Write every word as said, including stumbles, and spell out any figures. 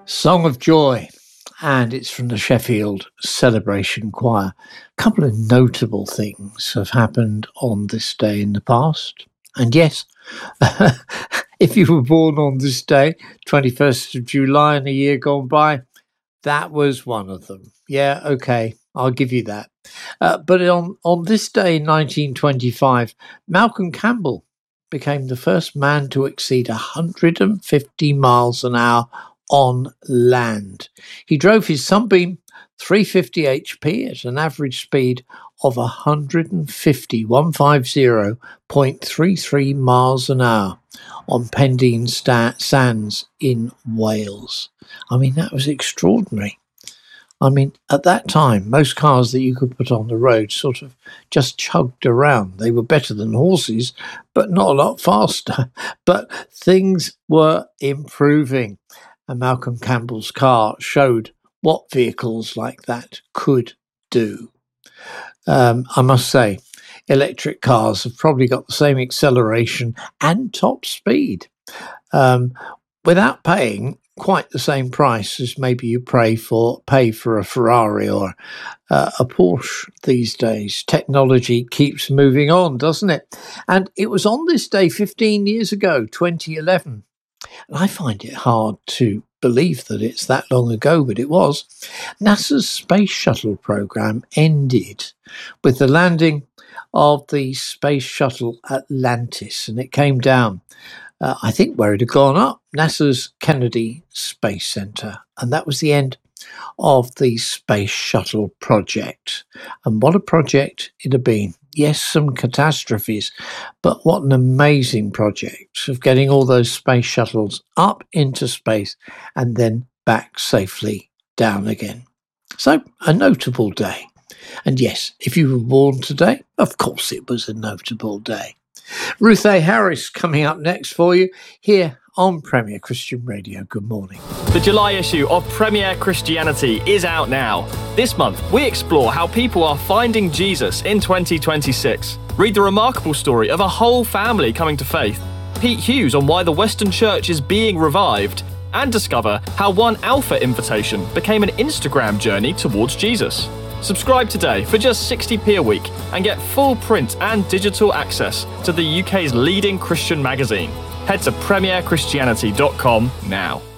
Song of Joy, and it's from the Sheffield Celebration Choir. A couple of notable things have happened on this day in the past. And yes, if you were born on this day, twenty-first of July in a year gone by, that was one of them. Yeah, okay, I'll give you that. Uh, but on, on this day in nineteen twenty-five, Malcolm Campbell became the first man to exceed one hundred fifty miles an hour on land. He drove his Sunbeam three fifty H P at an average speed of one hundred fifty point three three miles an hour on Pendine Sta- Sands in Wales. I mean, that was extraordinary. I mean, at that time, most cars that you could put on the road sort of just chugged around. They were better than horses, but not a lot faster. But things were improving. And Malcolm Campbell's car showed what vehicles like that could do. Um, I must say, electric cars have probably got the same acceleration and top speed um, without paying quite the same price as maybe you pay for pay for a Ferrari or uh, a Porsche these days. Technology keeps moving on, doesn't it? And it was on this day fifteen years ago, twenty eleven. And I find it hard to believe that it's that long ago, but it was. NASA's Space Shuttle program ended with the landing of the Space Shuttle Atlantis, and it came down, uh, I think, where it had gone up, NASA's Kennedy Space Center. And that was the end of the Space Shuttle project. And what a project it had been. Yes, some catastrophes, but what an amazing project of getting all those space shuttles up into space and then back safely down again. So, a notable day. And yes, if you were born today, of course it was a notable day. Ruth A. Harris coming up next for you here on Premier Christian Radio. Good morning. The July issue of Premier Christianity is out now. This month, we explore how people are finding Jesus in twenty twenty-six. Read the remarkable story of a whole family coming to faith. Pete Hughes on why the Western Church is being revived. And discover how one Alpha invitation became an Instagram journey towards Jesus. Subscribe today for just sixty p a week and get full print and digital access to the U K's leading Christian magazine. Head to premier christianity dot com now.